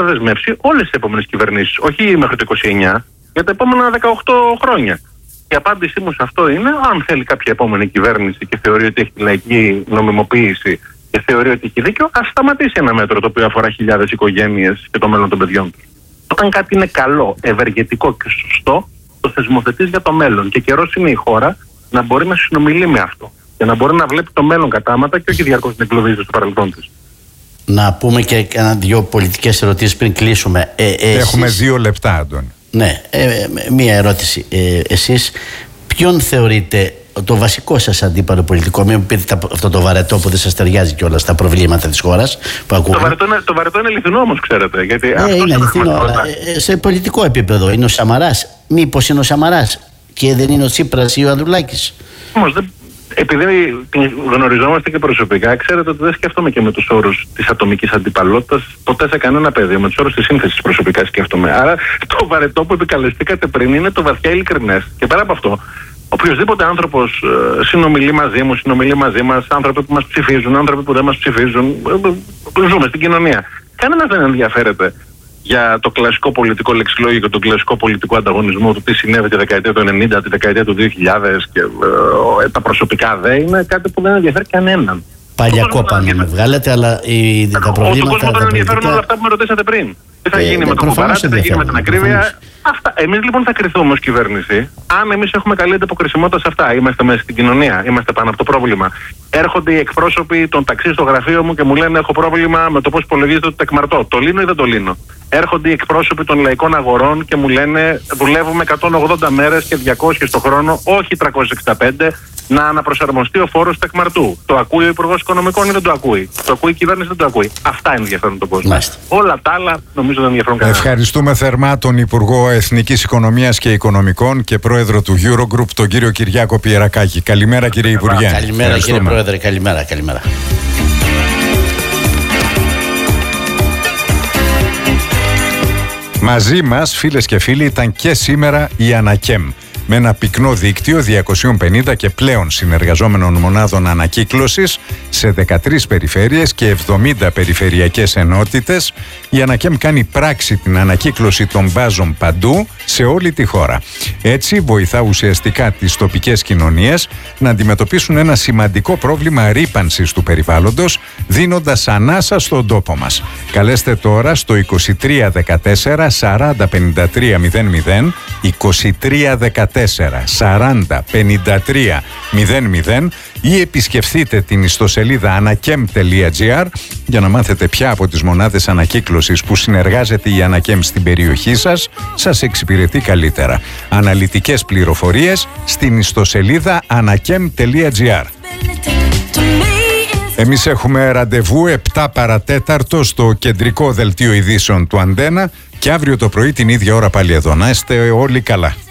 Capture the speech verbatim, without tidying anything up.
θα δεσμεύσει όλες τις επόμενες κυβερνήσεις. Όχι μέχρι το είκοσι εννιά, για τα επόμενα δεκαοκτώ χρόνια. Η απάντησή μου σε αυτό είναι, αν θέλει κάποια επόμενη κυβέρνηση και θεωρεί ότι έχει τη λαϊκή νομιμοποίηση και θεωρεί ότι έχει δίκιο, ας σταματήσει ένα μέτρο το οποίο αφορά χιλιάδες οικογένειες και το μέλλον των παιδιών του. Όταν κάτι είναι καλό, ευεργετικό και σωστό, το θεσμοθετείς για το μέλλον. Και καιρός είναι η χώρα να μπορεί να συνομιλεί με αυτό. Και να μπορεί να βλέπει το μέλλον κατάματα και όχι διαρκώς να εγκλωβίζει στο παρελθόν της. Να πούμε και ένα δυο πολιτικές ερωτήσεις πριν κλείσουμε. Ε, ε, Έχουμε εσείς... δύο λεπτά, Αντώνη. Ναι, ε, ε, μία ερώτηση. Ε, εσείς ποιον θεωρείτε το βασικό σας αντίπαλο πολιτικό, μην πείτε αυτό το βαρετό που δεν σας ταιριάζει κιόλας στα προβλήματα της χώρας που ακούγουμε. Το βαρετό είναι, το βαρετό είναι αληθινό όμως, ξέρετε. Γιατί ε, αυτό είναι αληθινό, αλλά ε, σε πολιτικό επίπεδο είναι ο Σαμαράς. Μήπως είναι ο Σαμαράς και δεν είναι ο Τσίπρας ή ο Ανδρουλάκης? Όμως δεν. Επειδή γνωριζόμαστε και προσωπικά, ξέρετε ότι δεν σκέφτομαι και με τους όρους της ατομικής αντιπαλότητας ποτέ σε κανένα πεδίο. Με τους όρους της σύνθεσης προσωπικά σκέφτομαι. Άρα το βαρετό που επικαλεστήκατε πριν είναι το βαθιά ειλικρινές. Και πέρα από αυτό, οποιοδήποτε άνθρωπος ε, συνομιλεί μαζί μου, συνομιλεί μαζί μας, άνθρωποι που μας ψηφίζουν, άνθρωποι που δεν μας ψηφίζουν, ε, ζούμε στην κοινωνία. Κανένας δεν ενδιαφέρεται για το κλασικό πολιτικό λεξιλόγιο και τον κλασικό πολιτικό ανταγωνισμό του τι συνέβη τη δεκαετία του ενενήντα, τη δεκαετία του δύο χιλιάδες και ε, τα προσωπικά δε είναι κάτι που δεν ενδιαφέρει κανέναν. Παλιακό πάνω με βγάλετε, αλλά οι, τα προβλήματα. Τον κόσμο τον ενδιαφέρουν όλα αυτά που με ρωτήσατε πριν. Τι θα ε, γίνει ε, με το κουμπαρά, τι θα γίνει με την ακρίβεια. Αυτά. Εμείς λοιπόν θα κριθούμε ως κυβέρνηση αν εμείς έχουμε καλή ανταποκρισιμότητα σε αυτά. Είμαστε μέσα στην κοινωνία, είμαστε πάνω από το πρόβλημα. Έρχονται οι εκπρόσωποι των ταξί στο γραφείο μου και μου λένε: έχω πρόβλημα με το πώς υπολογίζεται το τεκμαρτό. Το λύνω ή δεν το λύνω? Έρχονται οι εκπρόσωποι των λαϊκών αγορών και μου λένε: δουλεύουμε εκατόν ογδόντα μέρες και διακόσιες το χρόνο, όχι τριακόσιες εξήντα πέντε, να αναπροσαρμοστεί ο φόρος τεκμαρτού. Το ακούει ο Υπουργός Οικονομικών ή δεν το ακούει? Το ακούει η κυβέρνηση ή δεν το ακούει? Αυτά ενδιαφέρουν τον κόσμο. Μάλιστα. Όλα τα άλλα νομίζω δεν ενδιαφέρουν κανένα. Ευχαριστούμε θερμά τον Υπουργό Εθνικής Οικονομίας και Οικονομικών και Πρόεδρο του Eurogroup, τον κύριο Κυριάκο Πιερακάκη. Καλημέρα, κύριε Υπουργέ. Καλημέρα, κύριε Πρόεδρε. Καλημέρα, καλημέρα. Μαζί μας, φίλες και φίλοι, ήταν και σήμερα η Ανακέμ, με ένα πυκνό δίκτυο διακόσιες πενήντα και πλέον συνεργαζόμενων μονάδων ανακύκλωσης σε δεκατρείς περιφέρειες και εβδομήντα περιφερειακές ενότητες. Η Ανακέμ κάνει πράξη την ανακύκλωση των μπάζων παντού σε όλη τη χώρα. Έτσι βοηθά ουσιαστικά τις τοπικές κοινωνίες να αντιμετωπίσουν ένα σημαντικό πρόβλημα ρύπανσης του περιβάλλοντος, δίνοντας ανάσα στον τόπο μας. Καλέστε τώρα στο είκοσι τρία δεκατέσσερα σαράντα πενήντα τρία μηδέν μηδέν, είκοσι τρία δεκατέσσερα σαράντα πενήντα τρία μηδέν μηδέν ή επισκεφθείτε την ιστοσελίδα ανακέμ τελεία τζι άρ για να μάθετε ποια από τις μονάδες ανακύκλωσης που συνεργάζεται η Ανακέμ στην περιοχή σας σας εξυπηρετεί καλύτερα. Αναλυτικές πληροφορίες στην ιστοσελίδα ανακέμ τελεία τζι άρ. Εμείς έχουμε ραντεβού επτά παρατέταρτο στο κεντρικό δελτίο ειδήσεων του Αντένα και αύριο το πρωί την ίδια ώρα πάλι εδώ. Να είστε όλοι καλά.